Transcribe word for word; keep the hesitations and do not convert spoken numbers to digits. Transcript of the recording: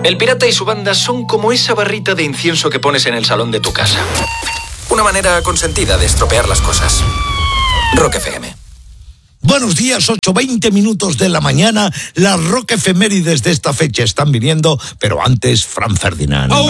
El pirata y su banda son como esa barrita de incienso que pones en el salón de tu casa. Una manera consentida de estropear las cosas. Rock F M. Buenos días, ocho veinte minutos de la mañana. Las rock efemérides de esta fecha están viniendo, pero antes, Fran Ferdinand. Oh,